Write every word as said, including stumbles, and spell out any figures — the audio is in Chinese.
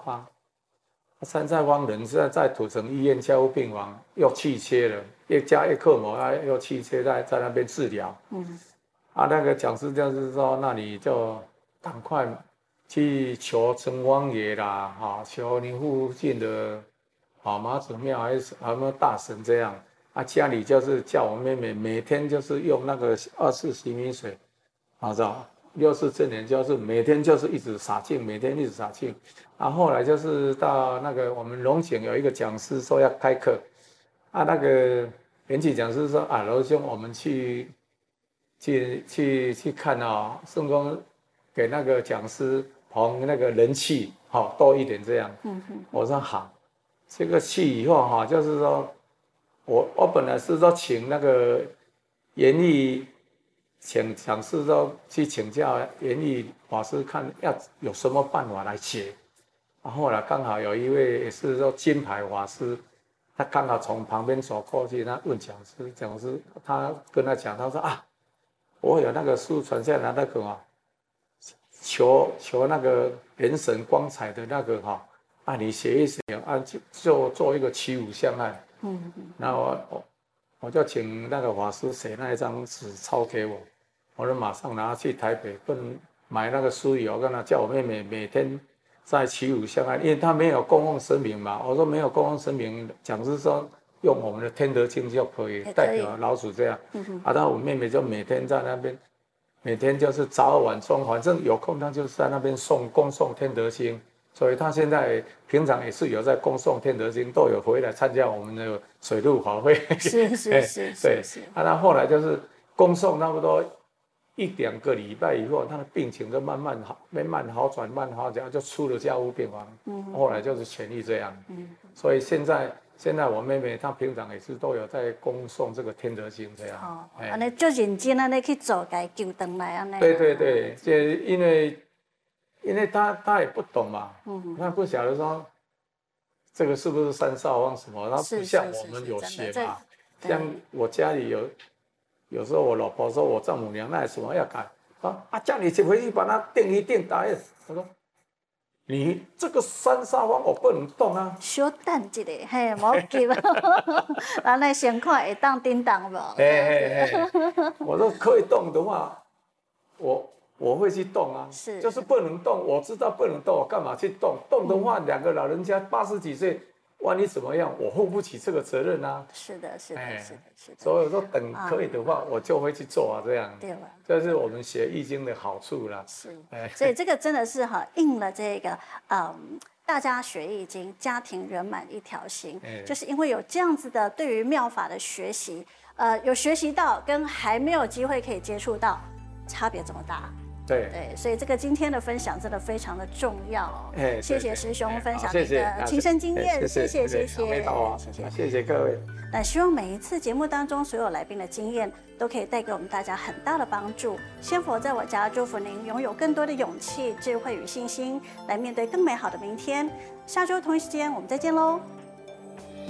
夸。山菜方人现在在土城医院加护病房又气切了，又加叶克膜啊，又气切在在那边治疗。嗯，啊，那个讲师就是说，那你就赶快去求城隍爷啦，哈、哦，求你附近的啊妈祖庙还是什么大神这样。啊，家里就是叫我妹妹每天就是用那个二次洗米水，啊，知道。六四这年就是每天就是一直洒净，每天一直洒净。啊，后来就是到那个我们龙井有一个讲师说要开课，啊，那个元气讲师说啊，罗兄，我们去去去去看啊，顺宫给那个讲师捧那个人气好、哦、多一点这样。嗯嗯。我说好，这个去以后哈、哦，就是说我我本来是说请那个严毅。请讲师说去请教严毅法师，看要有什么办法来写。啊，后来刚好有一位也是说金牌法师，他刚好从旁边走过去，他问讲师，讲师他跟他讲，他说啊，我有那个书传下来那个啊，求求那个元神光彩的那个哈，啊你写一写啊，就就做一个七五相案。嗯嗯。那我我我就请那个法师写那一张纸抄给我。我就马上拿去台北，跟买那个酥油，跟他叫我妹妹每天在祈福相爱，因为他没有供奉神明嘛。我说没有供奉神明，讲是说用我们的天德经就可以代表老鼠这样。嗯、啊，那我妹妹就每天在那边，每天就是早晚中，反正有空她就是在那边诵供诵天德经，所以她现在平常也是有在供诵天德经，都有回来参加我们的水陆法会。 是是是是对，啊，那后来就是供诵差不多。一两个礼拜以后，他的病情就慢慢好，慢慢好转，慢慢好转，就出了加护病房。嗯，后来就是痊愈这样。嗯，所以现在现在我妹妹她平常也是都有在恭诵这个天德经这样。 哦，安尼就认真安尼去做，给救回来安尼。 对对对，就因为因为她她也不懂嘛，嗯，她不晓得说这个是不是三少方什么，她不像我们有学嘛，像我家里有。有时候我老婆说我丈母娘那有什么要改啊？啊，叫你回去把它定一定打印。我说你这个三煞方我不能动啊。 小等一下，嘿，莫急啊，咱来先看会当叮当无？ 嘿嘿嘿，我说可以动的话，我我会去动啊。是，就是不能动，我知道不能动，我干嘛去动？动的话，两、嗯、个老人家八十几岁。万一怎么样，我负不起这个责任啊！ 是的，是的，哎、是的，是的。 所以说，等可以的话，啊、我就会去做啊，这样。 对了， 这是我们学易经的好处啦。 是，哎、所以这个真的是哈应了这个嗯，大家学易经，家庭圆满一条心，哎、就是因为有这样子的对于妙法的学习，呃，有学习到跟还没有机会可以接触到，差别这么大。 对对，所以这个今天的分享真的非常的重要哦。哎，谢谢师兄分享你的亲身经验，谢谢谢谢谢谢谢谢各位。 那希望每一次节目当中所有来宾的经验都可以带给我们大家很大的帮助。仙佛在我家祝福您拥有更多的勇气、智慧与信心，来面对更美好的明天。下周同一时间我们再见喽。